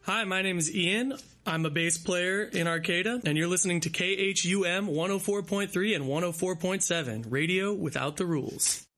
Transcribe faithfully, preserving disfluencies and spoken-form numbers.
Hi, my name is Ian. I'm a bass player in Arcata, and you're listening to K H U M one oh four point three and one oh four point seven, Radio Without the Rules.